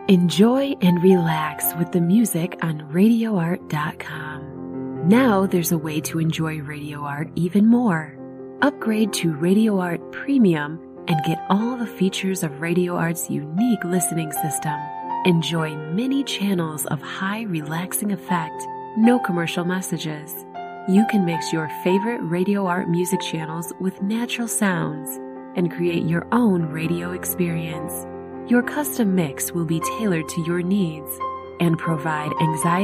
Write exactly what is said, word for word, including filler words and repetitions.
Enjoy and relax with the music on radio art dot com. Now there's a way to enjoy Radio Art even more. Upgrade to Radio Art Premium and get all the features of Radio Art's unique listening system. Enjoy many channels of high relaxing effect, no commercial messages. You can mix your favorite Radio Art music channels with natural sounds and create your own radio experience. Your custom mix will be tailored to your needs and provide anxiety